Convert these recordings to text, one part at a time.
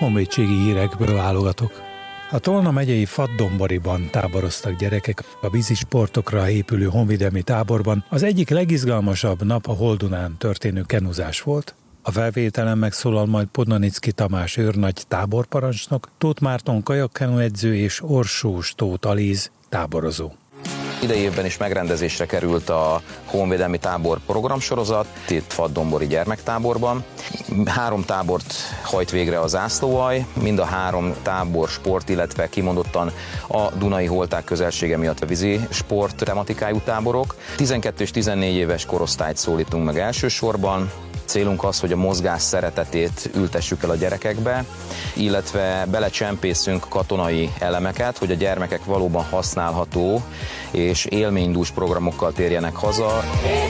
Honvédségi hírekből válogatok. A Tolna megyei Faddonboriban táboroztak gyerekek a vízisportokra épülő honvédelmi táborban. Az egyik legizgalmasabb nap a Holdunán történő kenuzás volt. A felvételen megszólal majd Podnanicki Tamás őrnagy táborparancsnok, Tóth Márton kajakkenu edző és Orsós Tóth Alíz táborozó. Idei évben is megrendezésre került a honvédelmi tábor programsorozat, itt Faddonbori gyermektáborban. 3 tábort hajt végre a zászlóalj, mind a 3 tábor sport, illetve kimondottan a Dunai Holták közelsége miatt a vízi sport tematikájú táborok. 12 és 14 éves korosztályt szólítunk meg elsősorban. Célunk az, hogy a mozgás szeretetét ültessük el a gyerekekbe, illetve belecsempészünk katonai elemeket, hogy a gyermekek valóban használható és élménydús programokkal térjenek haza.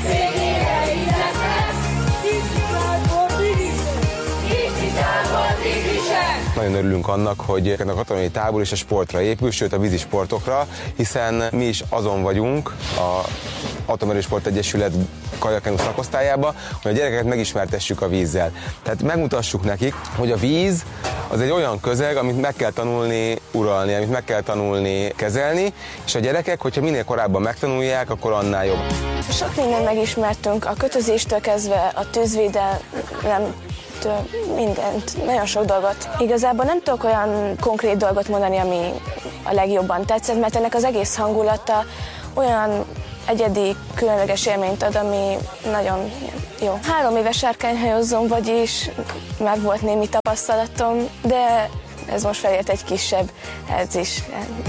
Nagyon örülünk annak, hogy a katonai tábor és a sportra épül, sőt a vízi sportokra, hiszen mi is azon vagyunk a Atomerősport Egyesület kajakkenu szakosztályába, hogy a gyerekeket megismertessük a vízzel. Tehát megmutassuk nekik, hogy a víz az egy olyan közeg, amit meg kell tanulni uralni, amit meg kell tanulni kezelni, és a gyerekek, hogyha minél korábban megtanulják, akkor annál jobb. Sok mindent megismertünk, a kötözéstől kezdve a tűzvédelem, mindent, nagyon sok dolgot. Igazából nem tudok olyan konkrét dolgot mondani, ami a legjobban tetszett, mert ennek az egész hangulata olyan egyedi, különleges élményt ad, ami nagyon jó. 3 éves sárkányhajózom, vagyis meg volt némi tapasztalatom, de ez most felért egy kisebb edzés.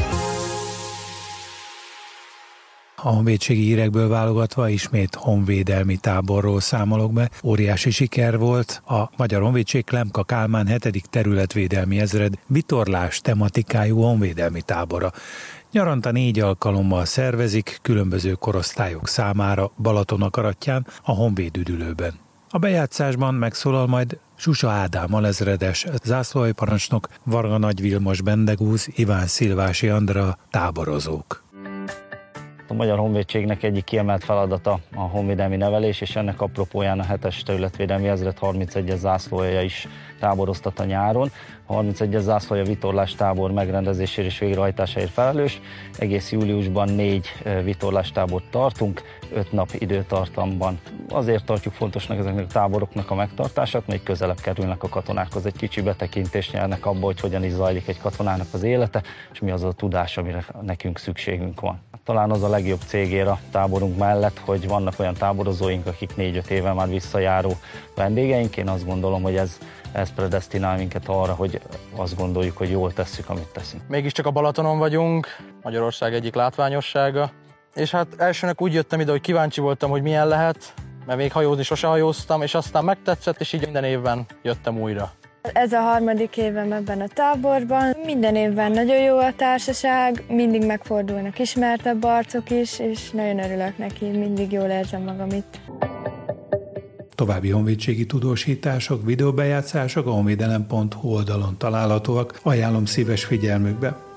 A honvédségi hírekből válogatva ismét honvédelmi táborról számolok be. Óriási siker volt a Magyar Honvédség Klemka Kálmán 7. területvédelmi ezred vitorlás tematikájú honvédelmi tábora. Nyaranta 4 alkalommal szervezik különböző korosztályok számára Balatonakaratján, a Honvéd üdülőben. A bejátszásban megszólal majd Susa Ádám alezredes, zászlóaljparancsnok, Varga Nagy Vilmos Bendegúz, Iván Szilvási Andrea táborozók. A Magyar Honvédségnek egyik kiemelt feladata a honvédelmi nevelés, és ennek apropóján a 7. területvédelmi ezred 31-es zászlóalja is táboroztat a nyáron. A 31-es zászlóalja vitorlás tábor megrendezésére és végrehajtásáért felelős. Egész júliusban 4 vitorlástábort tartunk, 5 nap időtartamban. Azért tartjuk fontosnak ezeknek a táboroknak a megtartását, mert közelebb kerülnek a katonákhoz, egy kicsi betekintést nyernek abba, hogy hogyan is zajlik egy katonának az élete, és mi az a tudás, amire nekünk szükségünk van. Talán az a legjobb cégér a táborunk mellett, hogy vannak olyan táborozóink, akik 4-5 éve már visszajáró vendégeink. Én azt gondolom, hogy ez predesztinál minket arra, hogy azt gondoljuk, hogy jól tesszük, amit teszünk. Mégiscsak a Balatonon vagyunk, Magyarország egyik látványossága. És hát elsőnek úgy jöttem ide, hogy kíváncsi voltam, hogy milyen lehet, mert még hajózni sose hajóztam, és aztán megtetszett, és így minden évben jöttem újra. Ez a 3. évem ebben a táborban. Minden évben nagyon jó a társaság, mindig megfordulnak ismertebb arcok is, és nagyon örülök neki, mindig jól érzem magam itt. További honvédségi tudósítások, videóbejátszások a honvédelem.hu oldalon találhatóak, ajánlom szíves figyelmükbe.